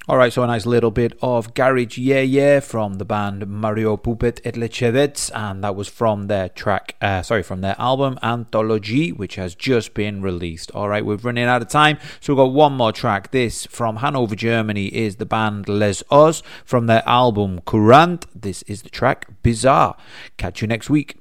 Alright, so a nice little bit of Garage Yeah Yeah from the band Mario Puppet et Lechevets, and that was from their from their album Anthology, which has just been released. Alright, we're running out of time, so we've got one more track. This from Hanover, Germany is the band Les Oz from their album Courant. This is the track Bizarre. Catch you next week.